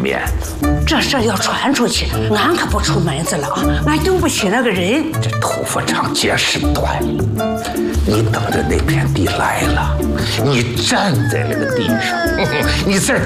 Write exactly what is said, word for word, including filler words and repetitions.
面。 这事要传出去，俺可不出门子了啊！俺对不起那个人。 这头发长见识短，你等着那片地来了，你站在那个地上，你在